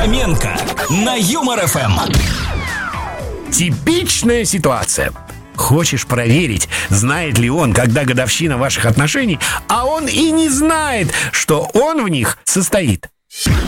Фоменко на Юмор ФМ. Типичная ситуация. Хочешь проверить, знает ли он, когда годовщина ваших отношений, а он и не знает, что он в них состоит.